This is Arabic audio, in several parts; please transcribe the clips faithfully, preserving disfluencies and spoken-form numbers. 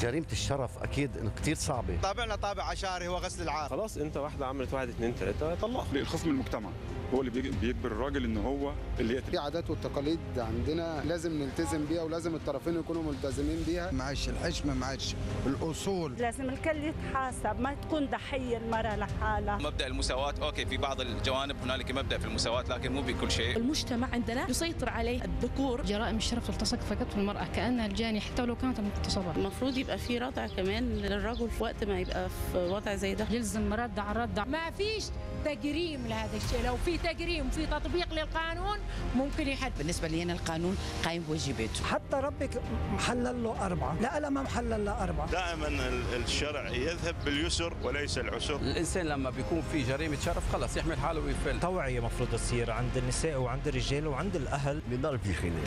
جريمة الشرف أكيد إنه كثير صعبة. طابعنا طابع عشائري هو غسل العار. خلاص أنت واحدة عملت واحد اثنين ثلاثة طلقها. الخوف من المجتمع هو اللي بيجبر الراجل إن هو اللي يقتل. في عادات والتقاليد عندنا لازم نلتزم بيها ولازم الطرفين يكونوا ملتزمين بيها. معاش الحشمة معاش الأصول. لازم الكل يتحاسب، ما تكون ضحية المرأة لحالها. مبدأ المساواة أوكي في بعض الجوانب هنالك مبدأ في المساواة لكن مو بكل شيء. المجتمع عندنا يسيطر عليه الذكور. جرائم الشرف تلتصق فقط في المرأة كأنها الجاني حتى ولو كانت مغتصبة. المفروض يبقى في ردع كمان للرجل في وقت ما يبقى في وضع زي ده. يلزم ردع ردع. ما فيش تجريم لهذا الشيء، لو في تجريم في تطبيق للقانون ممكن يحد. بالنسبة لي أنا القانون قايم بواجباته. حتى ربك محلل له أربعة، لا أنا ما محلل له أربعة. دائما الشرع يذهب باليسر وليس العسر. الإنسان لما بيكون في جريمة شرف خلص يحمل حاله ويفل. توعية مفروض تصير عند النساء وعند الرجال وعند الأهل. بضل في خلاف.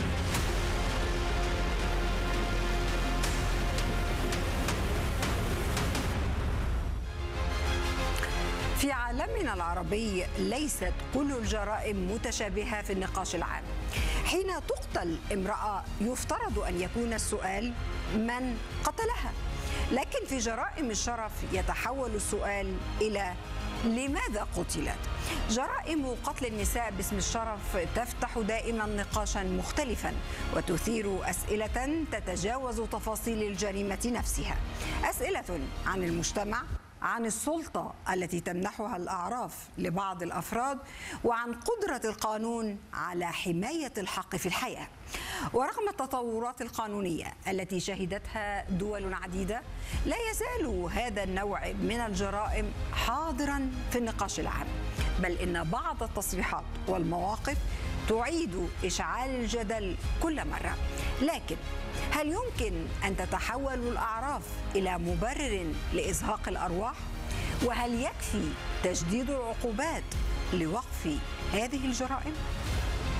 في عالمنا العربي ليست كل الجرائم متشابهة في النقاش العام. حين تقتل امرأة يفترض أن يكون السؤال من قتلها، لكن في جرائم الشرف يتحول السؤال إلى لماذا قتلت؟ جرائم قتل النساء باسم الشرف تفتح دائما نقاشا مختلفا وتثير أسئلة تتجاوز تفاصيل الجريمة نفسها، أسئلة عن المجتمع، عن السلطة التي تمنحها الأعراف لبعض الأفراد، وعن قدرة القانون على حماية الحق في الحياة. ورغم التطورات القانونية التي شهدتها دول عديدة، لا يزال هذا النوع من الجرائم حاضرا في النقاش العام، بل إن بعض التصريحات والمواقف تعيد إشعال الجدل كل مرة. لكن هل يمكن أن تتحول الأعراف إلى مبرر لإزهاق الأرواح؟ وهل يكفي تجديد العقوبات لوقف هذه الجرائم؟